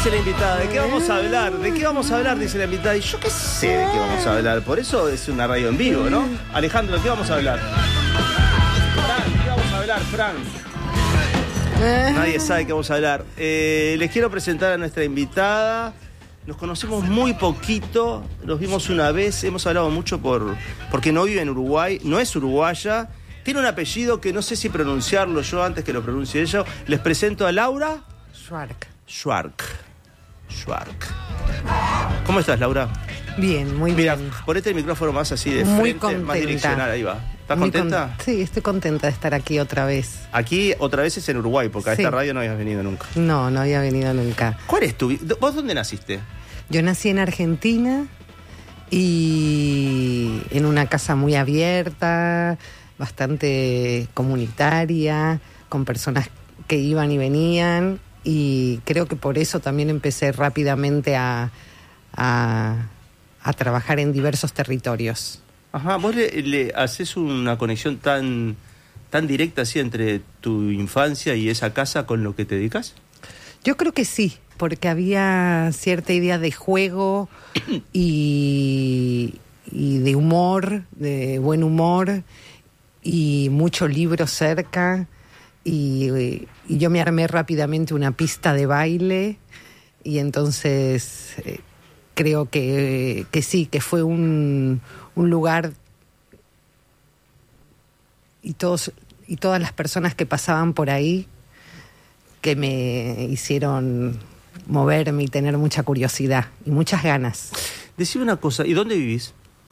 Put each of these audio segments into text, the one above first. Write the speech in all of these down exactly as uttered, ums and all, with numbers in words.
Dice la invitada, ¿de qué vamos a hablar? ¿De qué vamos a hablar? Dice la invitada. Y yo qué sé de qué vamos a hablar. Por eso es una radio en vivo, ¿no? Alejandro, ¿de qué vamos a hablar? Fran, ¿de qué vamos a hablar, Fran? Nadie sabe de qué vamos a hablar. Eh, les quiero presentar a nuestra invitada. Nos conocemos muy poquito, nos vimos una vez, hemos hablado mucho por porque no vive en Uruguay, no es uruguaya, tiene un apellido que no sé si pronunciarlo yo antes que lo pronuncie ella. Les presento a Laura Schwark. Schwark. Schwark. ¿Cómo estás, Laura? Bien, muy Mira, bien. ponete el micrófono más así de Muy frente, contenta. más direccional, ahí va. ¿Estás Muy contenta? Con... Sí, estoy contenta de estar aquí otra vez. Aquí otra vez es en Uruguay, porque a Sí. esta radio no habías venido nunca. No, no había venido nunca. ¿Cuál es tu vi- ¿Vos dónde naciste? Yo nací en Argentina y en una casa muy abierta, bastante comunitaria, con personas que iban y venían, y creo que por eso también empecé rápidamente a, a, a trabajar en diversos territorios. Ajá, ¿vos le, le haces una conexión tan, tan directa así entre tu infancia y esa casa con lo que te dedicas? Yo creo que sí, porque había cierta idea de juego y, y de humor, de buen humor, y mucho libro cerca, y, y yo me armé rápidamente una pista de baile, y entonces eh, creo que, que sí, que fue un, un lugar, y todos y todas las personas que pasaban por ahí que me hicieron moverme y tener mucha curiosidad y muchas ganas. Decime una cosa, ¿y dónde vivís?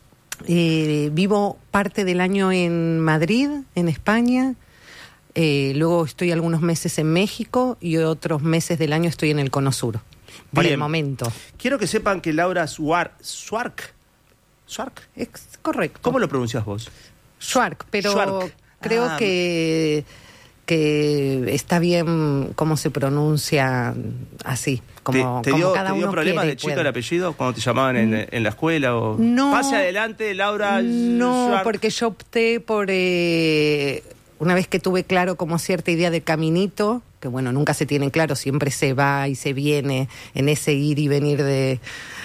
Eh, vivo parte del año en Madrid, en España. Eh, luego estoy algunos meses en México y otros meses del año estoy en el Cono Sur. Por Bien. el momento. Quiero que sepan que Laura Schwark, Schwark, Schwark, Es correcto. ¿cómo lo pronuncias vos? Schwark, pero Schwark. creo Ah, que, que está bien cómo se pronuncia así, como, ¿Te, te como dio, cada te dio uno problemas quiere de y chico puede. el apellido cuando te llamaban en, en la escuela? O... No. Pase adelante, Laura No, Schwark. porque yo opté por, eh, una vez que tuve claro como cierta idea de caminito, que bueno, nunca se tiene claro, siempre se va y se viene en ese ir y venir de,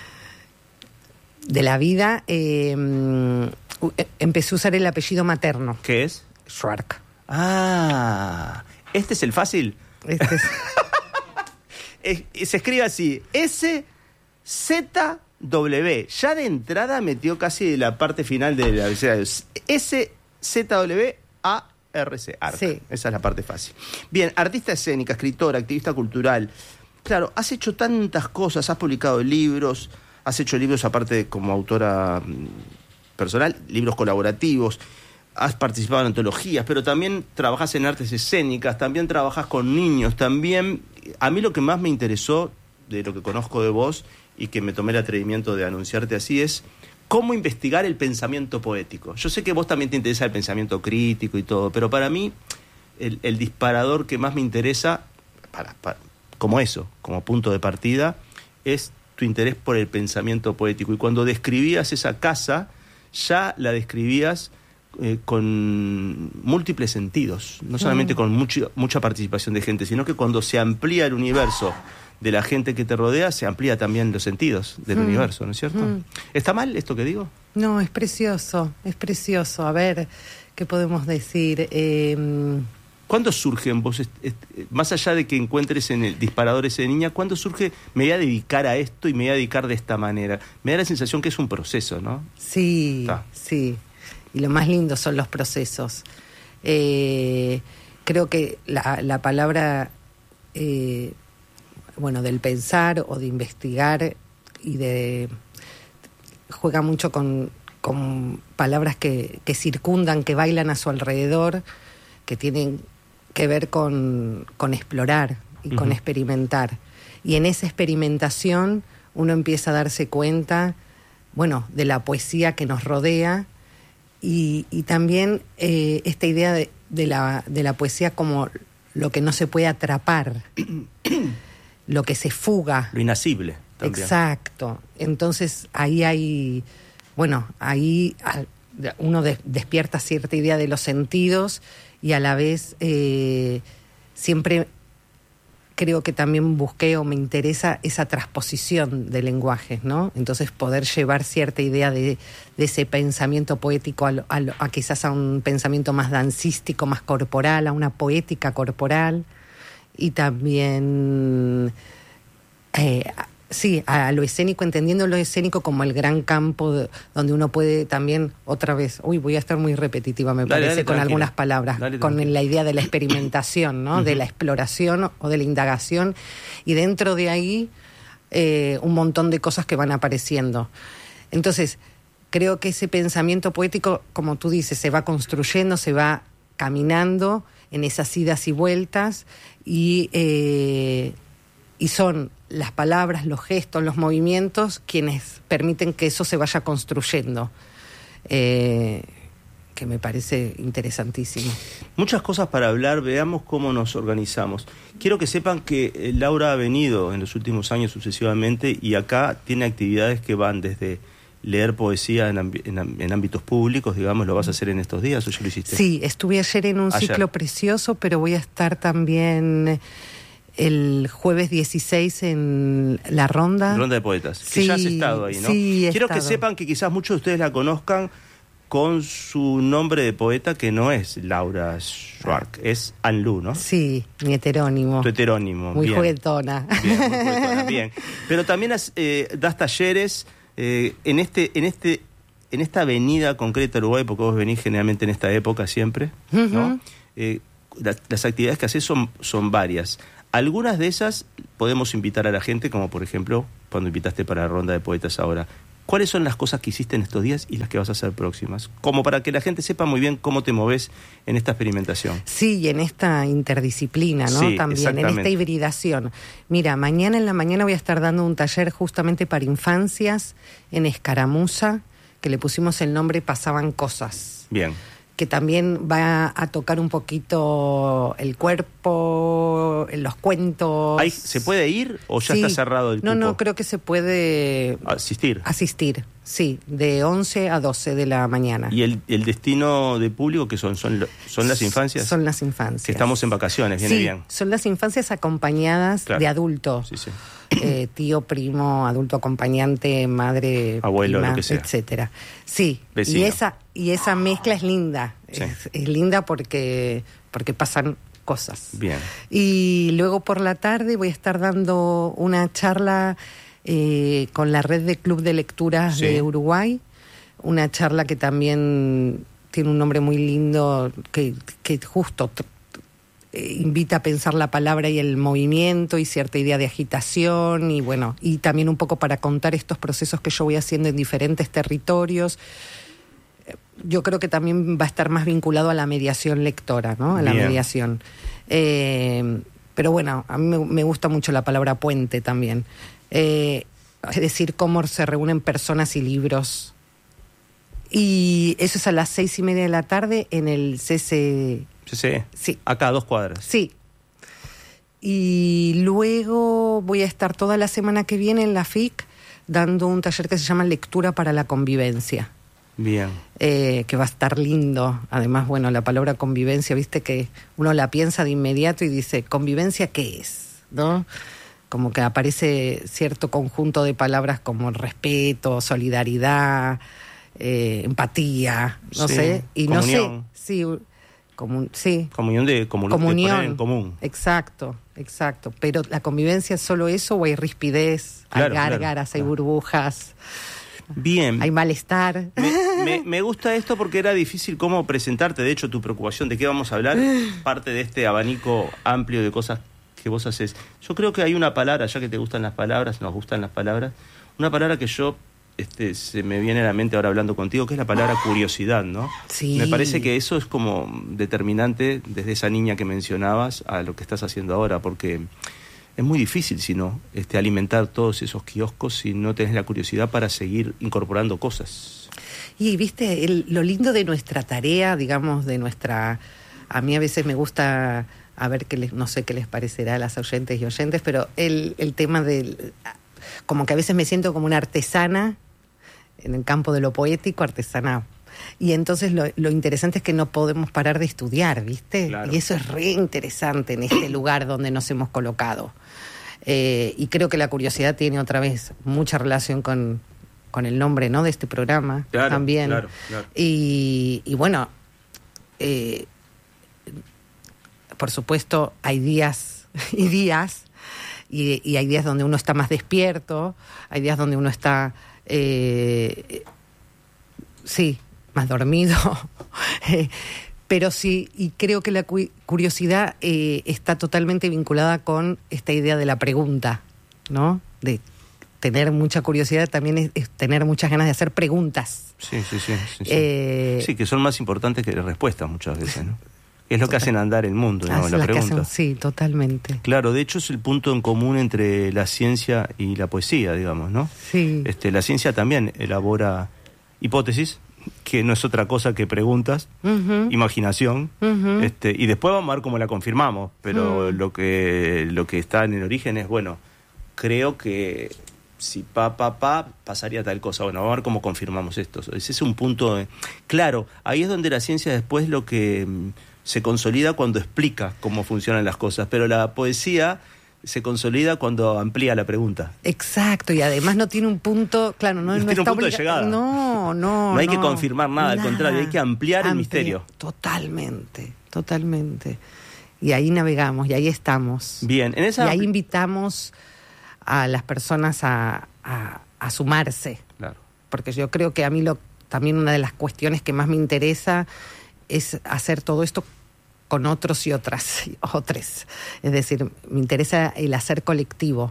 de la vida, eh, empecé a usar el apellido materno, ¿Qué es? Schwark. Ah, ¿este es el fácil? Este es... Es- se escribe así, S Z W. Ya de entrada metió casi la parte final del abecedario. S Z W A R C. Arc. Sí. Esa es la parte fácil. Bien, artista escénica, escritora, activista cultural. Claro, has hecho tantas cosas, has publicado libros, has hecho libros aparte como autora mm, personal, libros colaborativos, has participado en antologías, pero también trabajas en artes escénicas, también trabajas con niños, también... A mí lo que más me interesó de lo que conozco de vos y que me tomé el atrevimiento de anunciarte así es cómo investigar el pensamiento poético. Yo sé que vos también te interesa el pensamiento crítico y todo, pero para mí el, el disparador que más me interesa, para, para, como eso, como punto de partida, es tu interés por el pensamiento poético. Y cuando describías esa casa, ya la describías eh, con múltiples sentidos, no solamente mm. con mucho, mucha participación de gente, sino que cuando se amplía el universo de la gente que te rodea, se amplía también los sentidos del mm. universo, ¿no es cierto? Mm. ¿Está mal esto que digo? No, es precioso, es precioso. A ver, ¿qué podemos decir? Eh... ¿Cuándo surge en vos, más allá de que encuentres en el disparador ese de niña, cuándo surge, me voy a dedicar a esto y me voy a dedicar de esta manera? Me da la sensación que es un proceso, ¿no? Sí, Está. sí. Y lo más lindo son los procesos. Eh, creo que la, la palabra, eh, bueno, del pensar o de investigar y de... juega mucho con, con palabras que, que circundan, que bailan a su alrededor, que tienen que ver con, con explorar y uh-huh. con experimentar. Y en esa experimentación uno empieza a darse cuenta, bueno, de la poesía que nos rodea y, y también eh, esta idea de, de, la, de la poesía como lo que no se puede atrapar, lo que se fuga. Lo inacible. También. Exacto. Entonces ahí hay, bueno, ahí uno de, despierta cierta idea de los sentidos y a la vez eh, siempre creo que también busqué o me interesa esa transposición de lenguajes, ¿no? Entonces poder llevar cierta idea de, de ese pensamiento poético a, a, a quizás a un pensamiento más dancístico, más corporal, a una poética corporal, y también eh, sí, a lo escénico, entendiendo lo escénico como el gran campo de, donde uno puede también, otra vez, uy, voy a estar muy repetitiva, me dale, parece, dale, con tranquila. Algunas palabras, dale, con tranquila. La idea de la experimentación, ¿no? Uh-huh. De la exploración o de la indagación, y dentro de ahí eh, un montón de cosas que van apareciendo. Entonces, creo que ese pensamiento poético, como tú dices, se va construyendo, se va caminando en esas idas y vueltas, y, eh, y son las palabras, los gestos, los movimientos quienes permiten que eso se vaya construyendo, eh, que me parece interesantísimo. Muchas cosas para hablar, veamos cómo nos organizamos. Quiero que sepan que Laura ha venido en los últimos años sucesivamente, y acá tiene actividades que van desde leer poesía en, amb- en, en ámbitos públicos, digamos. ¿Lo vas a hacer en estos días o ya lo hiciste? Sí, estuve ayer en un ayer. ciclo precioso, pero voy a estar también el jueves dieciséis en la Ronda. Ronda de Poetas, sí, que ya has estado ahí, ¿no? Sí, he Quiero estado. Que sepan que quizás muchos de ustedes la conozcan con su nombre de poeta, que no es Laura Schwark, es Anlu, ¿no? Sí, mi heterónimo. Tu heterónimo. Muy bien. juguetona. Bien, muy juguetona, bien. Pero también has, eh, das talleres eh, en este, en este, en esta avenida concreta de Uruguay, porque vos venís generalmente en esta época siempre, uh-huh. ¿no? Eh, la, las actividades que haces son, son varias. Algunas de esas podemos invitar a la gente, como por ejemplo cuando invitaste para la Ronda de Poetas ahora. ¿Cuáles son las cosas que hiciste en estos días y las que vas a hacer próximas? Como para que la gente sepa muy bien cómo te moves en esta experimentación. Sí, y en esta interdisciplina, ¿no? Sí, también, en esta hibridación. Mira, mañana en la mañana voy a estar dando un taller justamente para infancias en Escaramuza, que le pusimos el nombre Pasaban Cosas. Bien. Que también va a tocar un poquito el cuerpo, los cuentos. ¿Hay, ¿Se puede ir o ya sí. está cerrado el cupo? No, no, creo que se puede... ¿Asistir? Asistir, sí, de once a doce de la mañana. ¿Y el, el destino de público qué son? ¿Son, son las infancias? Son las infancias. Que estamos en vacaciones, viene sí, bien. Son las infancias acompañadas claro. de adultos. Sí, sí. Eh, tío, primo, adulto acompañante, madre, abuelo, prima, lo que sea, etcétera. Sí, vecino. y esa y esa mezcla es linda, sí. es, es linda porque porque pasan cosas. Bien. Y luego por la tarde voy a estar dando una charla eh, con la red de Club de Lecturas sí. de Uruguay, una charla que también tiene un nombre muy lindo que que justo invita a pensar la palabra y el movimiento y cierta idea de agitación y bueno, y también un poco para contar estos procesos que yo voy haciendo en diferentes territorios. Yo creo que también va a estar más vinculado a la mediación lectora, ¿no? A la Bien. mediación. Eh, pero bueno, a mí me, me gusta mucho la palabra puente también. Eh, es decir, cómo se reúnen personas y libros. Y eso es a las seis y media de la tarde en el C C... Sí, sí. Sí. Acá a dos cuadras. Sí. Y luego voy a estar toda la semana que viene en la F I C dando un taller que se llama Lectura para la Convivencia. Bien. Eh, que va a estar lindo. Además, bueno, la palabra convivencia, viste que uno la piensa de inmediato y dice, ¿convivencia qué es? ¿No? Como que aparece cierto conjunto de palabras como respeto, solidaridad, eh, empatía, no sí. sé. Y comunión. no sé, sí... Comun- sí. Comunión de, comun- Comunión. de poner en común. Exacto, exacto. Pero la convivencia es solo eso o hay rispidez, claro, hay gárgaras, claro, hay claro. burbujas. Bien. Hay malestar. Me, me, me gusta esto porque era difícil cómo presentarte. De hecho, tu preocupación de qué vamos a hablar, parte de este abanico amplio de cosas que vos haces. Yo creo que hay una palabra, ya que te gustan las palabras, nos gustan las palabras, una palabra que yo... Este, se me viene a la mente ahora hablando contigo, que es la palabra curiosidad, ¿no? Sí. Me parece que eso es como determinante desde esa niña que mencionabas a lo que estás haciendo ahora, porque es muy difícil, si no, este, alimentar todos esos kioscos si no tenés la curiosidad para seguir incorporando cosas. Y, viste, el, lo lindo de nuestra tarea, digamos, de nuestra... A mí a veces me gusta, a ver, qué les, no sé qué les parecerá a las oyentes y oyentes, pero el, el tema del... Como que a veces me siento como una artesana en el campo de lo poético, artesana Y entonces lo, lo interesante es que no podemos parar de estudiar, ¿viste? Claro. Y eso es re interesante en este lugar donde nos hemos colocado. Eh, y creo que la curiosidad tiene otra vez mucha relación con, con el nombre, ¿no?, de este programa. Claro, también. claro, claro. Y, y bueno, eh, por supuesto hay días y días, y, y hay días donde uno está más despierto, hay días donde uno está, eh, sí, más dormido, pero sí, y creo que la cu- curiosidad eh, está totalmente vinculada con esta idea de la pregunta, ¿no? De tener mucha curiosidad también es, es tener muchas ganas de hacer preguntas. Sí, sí, sí. Sí, sí. Eh, Sí, que son más importantes que las respuestas muchas veces, ¿no? Es lo que Total. hacen andar el mundo, ¿no? Hace La las que pregunta. hacen- sí, totalmente. Claro, de hecho es el punto en común entre la ciencia y la poesía, digamos, ¿no? Sí. Este, la ciencia también elabora hipótesis, que no es otra cosa que preguntas, Ujú. imaginación, Ujú. este, y después vamos a ver cómo la confirmamos, pero Mm. lo que lo que está en el origen es, bueno, creo que si pa, pa, pa, pasaría tal cosa. Bueno, vamos a ver cómo confirmamos esto. Ese es un punto... eh, claro, ahí es donde la ciencia después lo que mm, se consolida cuando explica cómo funcionan las cosas, pero la poesía se consolida cuando amplía la pregunta. Exacto, y además no tiene un punto, claro, no, No no tiene un está punto de obliga- llegada. No, no, No hay que no. confirmar nada, al contrario, hay que ampliar el misterio. Totalmente, totalmente. Y ahí navegamos, y ahí estamos. Bien, en esa... Y ahí invitamos a las personas a, a, a sumarse, Claro. porque yo creo que a mí lo, también una de las cuestiones que más me interesa es hacer todo esto con otros y otras, y otros. Es decir, me interesa el hacer colectivo.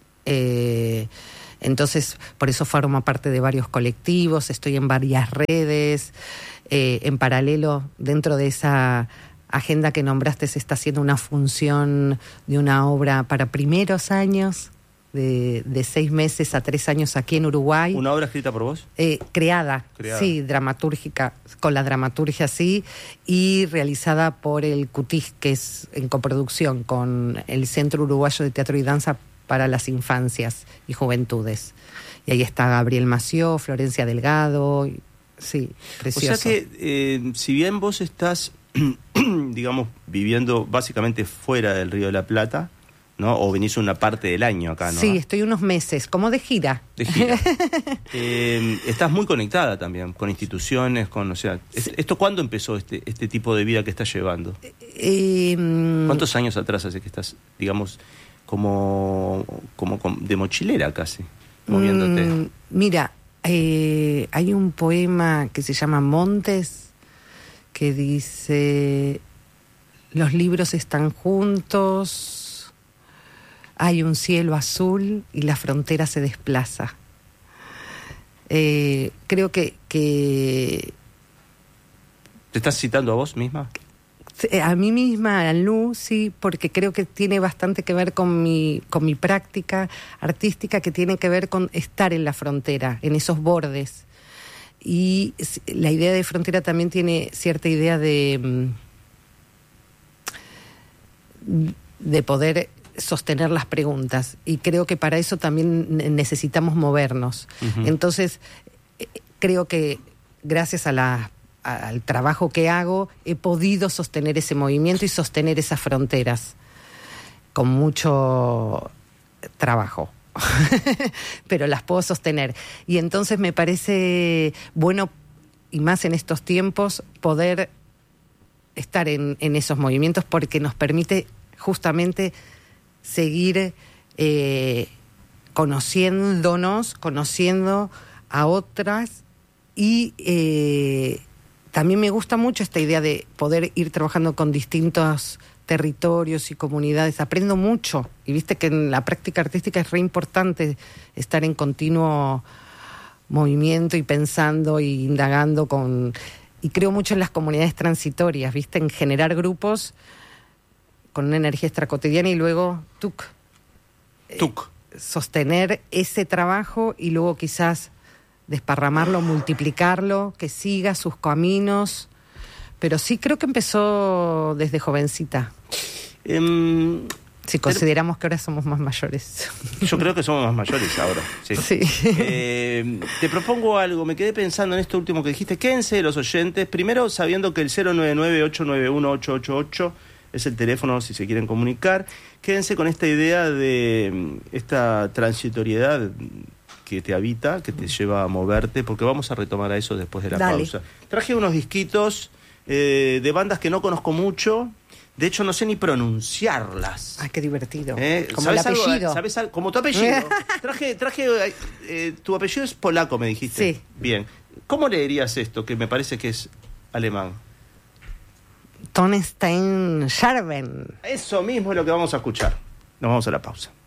Eh, entonces, por eso formo parte de varios colectivos, estoy en varias redes. Eh, en paralelo, dentro de esa agenda que nombraste, se está haciendo una función de una obra para primeros años, de, de seis meses a tres años aquí en Uruguay. ¿Una obra escrita por vos? Eh, creada, Creada. sí, dramatúrgica, con la dramaturgia sí, y realizada por el CUTIS, que es en coproducción con el Centro Uruguayo de Teatro y Danza para las Infancias y Juventudes. Y ahí está Gabriel Mació, Florencia Delgado, y- sí, precioso. O sea que, eh, si bien vos estás, digamos, viviendo básicamente fuera del Río de la Plata, ¿no? O venís una parte del año acá, ¿no? Sí, estoy unos meses, como de gira. De gira. eh, estás muy conectada también con instituciones, con, o sea, es- ¿esto cuándo empezó este este tipo de vida que estás llevando? Eh, mm, ¿Cuántos años atrás hace que estás, digamos, como, como, como de mochilera casi, moviéndote? Mm, mira, eh, hay un poema que se llama Montes, que dice: los libros están juntos, hay un cielo azul y la frontera se desplaza. Eh, creo que, que ¿Te estás citando a vos misma? a mí misma, a Lu, sí, porque creo que tiene bastante que ver con mi, con mi práctica artística, que tiene que ver con estar en la frontera, en esos bordes. Y s- la idea de frontera también tiene cierta idea de, mm, de poder sostener las preguntas. Y creo que para eso también ne- necesitamos movernos. Ujú. Entonces, eh, creo que gracias a la a- al trabajo que hago, he podido sostener ese movimiento y sostener esas fronteras con mucho trabajo. Pero las puedo sostener. Y entonces me parece bueno, y más en estos tiempos, poder estar en, en esos movimientos, porque nos permite justamente seguir eh, conociéndonos, conociendo a otras. Y eh, también me gusta mucho esta idea de poder ir trabajando con distintos territorios y comunidades. Aprendo mucho, y viste que en la práctica artística es re importante estar en continuo movimiento y pensando y indagando con... Y creo mucho en las comunidades transitorias, viste, en generar grupos con una energía extracotidiana y luego tuc, Tuc. sostener ese trabajo y luego quizás desparramarlo, multiplicarlo, que siga sus caminos. Pero sí creo que empezó desde jovencita. Em, Si consideramos que ahora somos más mayores. Yo creo que somos más mayores ahora. Sí. Sí. Eh, te propongo algo. Me quedé pensando en esto último que dijiste. Quédense los oyentes. Primero, sabiendo que el cero nueve nueve, ocho nueve uno, ocho ocho ocho es el teléfono si se quieren comunicar. Quédense con esta idea de esta transitoriedad que te habita, que te lleva a moverte, porque vamos a retomar a eso después de la Dale. pausa. Traje unos disquitos eh, de bandas que no conozco mucho. De hecho, no sé ni pronunciarlas. Ay, qué divertido. ¿Eh? Como el ¿Sabes apellido. Algo? ¿Sabes algo? Como tu apellido. traje, traje eh, tu apellido es polaco, me dijiste. Sí. Bien. ¿Cómo leerías esto, que me parece que es alemán? Tonstein Scherben. Eso mismo es lo que vamos a escuchar. Nos vamos a la pausa.